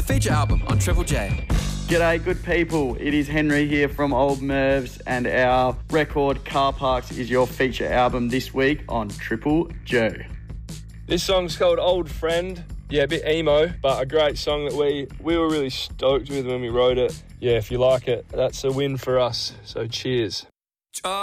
feature album on Triple J. G'day, good people. It is Henry here from Old Mervs, and our record Car Parks is your feature album this week on Triple J. This song's called Old Friend. Yeah, a bit emo, but a great song that we were really stoked with when we wrote it. Yeah, if you like it, that's a win for us. So cheers.